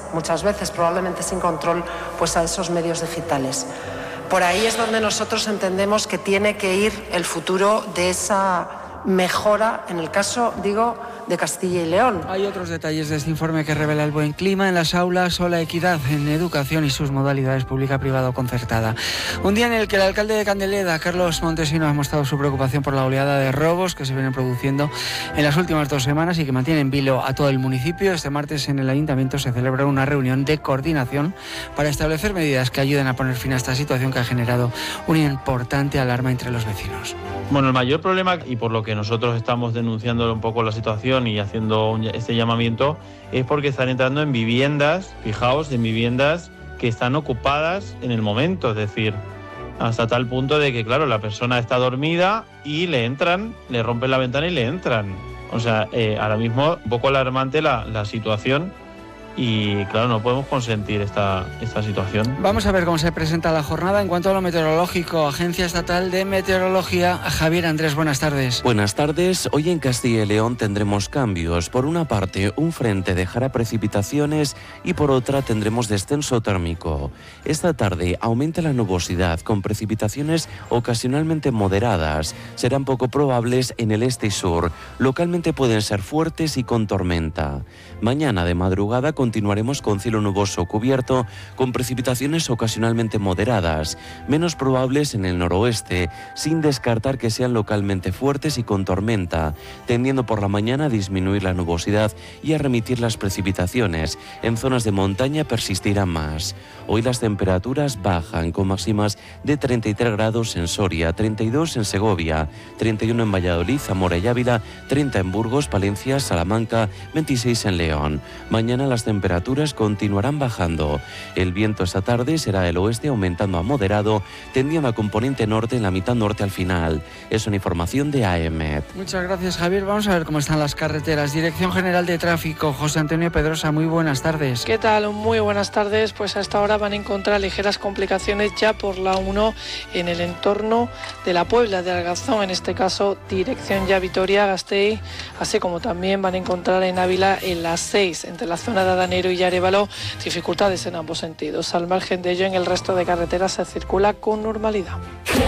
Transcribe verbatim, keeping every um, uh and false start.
muchas veces, probablemente sin control, pues a esos medios digitales. Por ahí es donde nosotros entendemos que tiene que ir el futuro de esa mejora, en el caso, digo, de Castilla y León. Hay otros detalles de este informe que revela el buen clima en las aulas o la equidad en educación y sus modalidades pública, privada o concertada. Un día en el que el alcalde de Candeleda, Carlos Montesino, ha mostrado su preocupación por la oleada de robos que se vienen produciendo en las últimas dos semanas y que mantienen en vilo a todo el municipio. Este martes en el ayuntamiento se celebra una reunión de coordinación para establecer medidas que ayuden a poner fin a esta situación que ha generado una importante alarma entre los vecinos. Bueno, el mayor problema, y por lo que nosotros estamos denunciando un poco la situación y haciendo este llamamiento, es porque están entrando en viviendas, fijaos, en viviendas que están ocupadas en el momento, es decir, hasta tal punto de que, claro, la persona está dormida y le entran, le rompen la ventana y le entran. O sea, eh, ahora mismo un poco alarmante la, la situación. Y claro, no podemos consentir esta, esta situación. Vamos a ver cómo se presenta la jornada. En cuanto a lo meteorológico, Agencia Estatal de Meteorología. Javier Andrés, buenas tardes. Buenas tardes. Hoy en Castilla y León tendremos cambios. Por una parte, un frente dejará precipitaciones y por otra tendremos descenso térmico. Esta tarde aumenta la nubosidad con precipitaciones ocasionalmente moderadas. Serán poco probables en el este y sur. Localmente pueden ser fuertes y con tormenta. Mañana de madrugada continuaremos con cielo nuboso cubierto, con precipitaciones ocasionalmente moderadas, menos probables en el noroeste, sin descartar que sean localmente fuertes y con tormenta, tendiendo por la mañana a disminuir la nubosidad y a remitir las precipitaciones. En zonas de montaña persistirán más. Hoy las temperaturas bajan, con máximas de treinta y tres grados en Soria, treinta y dos en Segovia, treinta y uno en Valladolid, Zamora y Ávila, treinta en Burgos, Palencia, Salamanca, veintiséis en León. Mañana las temperaturas continuarán bajando. El viento esta tarde será del oeste aumentando a moderado, tendiendo a componente norte en la mitad norte al final. Es una información de A E M E T. Muchas gracias, Javier. Vamos a ver cómo están las carreteras. Dirección General de Tráfico, José Antonio Pedrosa, muy buenas tardes. ¿Qué tal? Muy buenas tardes. Pues a esta hora van a encontrar ligeras complicaciones ya por la uno en el entorno de la Puebla de Argazón, en este caso dirección ya Vitoria-Gasteiz, así como también van a encontrar en Ávila en la seis, entre la zona de Adanero y Arévalo, dificultades en ambos sentidos. Al margen de ello, en el resto de carreteras se circula con normalidad.